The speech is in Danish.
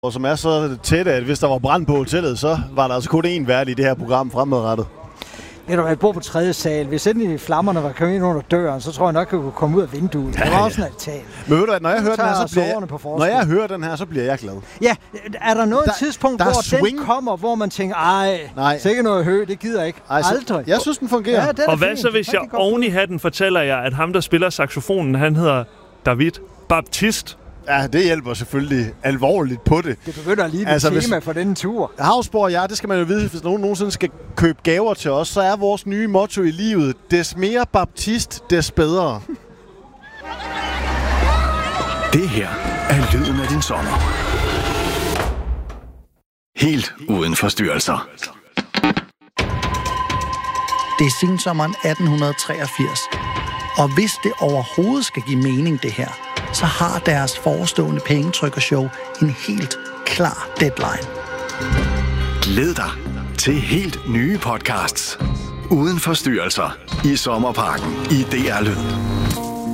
Og som er så tætte, at hvis der var brand på hotellet, så var der altså kun én vært i det her program fremadrettet. Ved du, jeg bor på 3. sal. Hvis endelig flammerne var kommet ind under døren, så tror jeg nok, at jeg kunne komme ud af vinduet. Det var også en altan. Men ved du, at når jeg hører den her, så bliver jeg glad. Ja, er der noget tidspunkt, hvor swing. Den kommer, hvor man tænker, nej, sikkert noget højt, det gider jeg ikke. Aldrig. Jeg synes, den fungerer. Ja, og hvad så, hvis jeg oven i hatten fortæller jer, at ham, der spiller saxofonen, han hedder David Baptiste? Ja, det hjælper selvfølgelig alvorligt på det. Det begynder lige et tema for denne tur. Havsborg og jeg, det skal man jo vide, hvis nogen nogensinde skal købe gaver til os, så er vores nye motto i livet, des mere baptist, des bedre. Det her er lyden af din sommer. Helt uden forstyrrelser. Det er sensommeren 1883. Og hvis det overhovedet skal give mening, det her, så har deres forestående pengetrykkershow en helt klar deadline. Glæd dig til helt nye podcasts. Uden forstyrrelser i Sommerparken i DR Lyd.